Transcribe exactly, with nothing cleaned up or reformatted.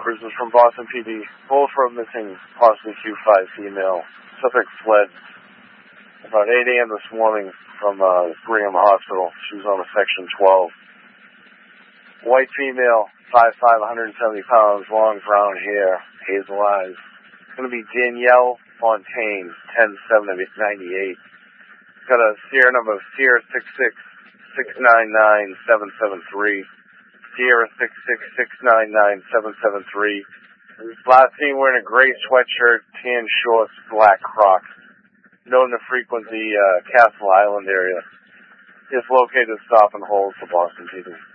cruisers from Boston P D. Both were missing, possibly Q five female. Suspect fled about eight a.m. this morning from uh, Brigham Hospital. She was on a Section twelve. White female, five foot five, one hundred seventy pounds, long brown hair, hazel eyes. It's going to be Danielle Fontaine, ten seven ninety-eight. Got a Sierra number of Sierra six six six nine nine seven seven three. Sierra six six six nine nine seven seven three. Last seen wearing a gray sweatshirt, tan shorts, black Crocs. Known to frequent the uh, Castle Island area. Is located stop and hold for Boston P D.